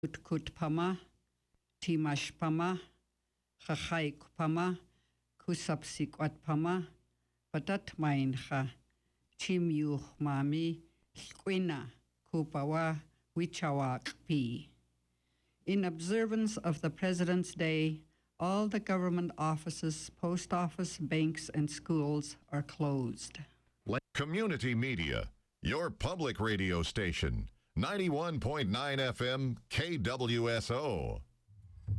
Kutkut Pama, Timash Pama, Chachai Pama, Kusapsikwat Pama, Patat Maincha, Chimyuch Mami, Squina, Kupawa, Wichawak Pi. In observance of the President's Day, all the government offices, post office, banks, and schools are closed. Community Media, your public radio station, 91.9 FM KWSO.